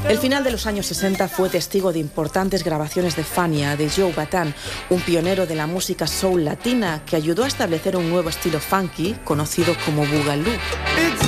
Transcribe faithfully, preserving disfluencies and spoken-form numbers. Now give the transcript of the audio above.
El final de los años sesenta fue testigo de importantes grabaciones de Fania, de Joe Bataan, un pionero de la música soul latina que ayudó a establecer un nuevo estilo funky conocido como Boogaloo.